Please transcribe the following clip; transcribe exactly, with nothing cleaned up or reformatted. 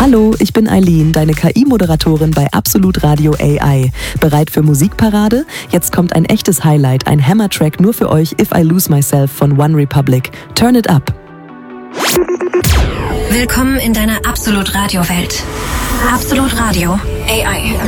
Hallo, ich bin Eileen, deine K I-Moderatorin bei Absolut Radio A I. Bereit für Musikparade? Jetzt kommt ein echtes Highlight, ein Hammer-Track nur für euch, If I Lose Myself von One Republic. Turn it up! Willkommen in deiner Absolut Radio Welt. Absolut Radio A I.